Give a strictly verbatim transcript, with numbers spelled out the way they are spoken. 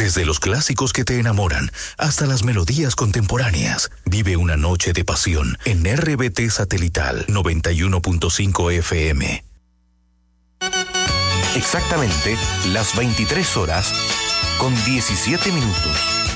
Desde los clásicos que te enamoran hasta las melodías contemporáneas, vive una noche de pasión en R B T Satelital noventa y uno punto cinco F M. Exactamente las veintitrés horas con diecisiete minutos.